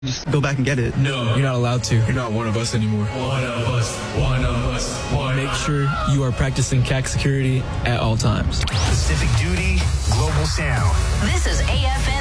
Just go back and get it. No, You're not allowed to. you're not one of us anymore. One of us, one of us, one Make of us. sure you are practicing CAC security at all times. Pacific Duty, Global Sound. This is AFN